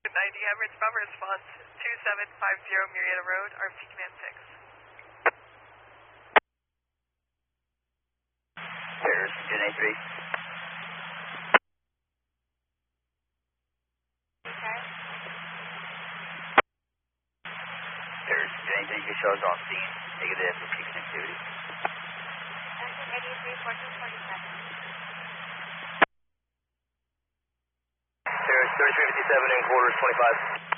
90 Emirates, Bravo response 2750 Marietta Road, RFC Command 6. There's Gen A3. Okay. There's Gen A3 shows on scene. Negative for peak connectivity. Engine 83, 1447. There's 3357 in quarters 25.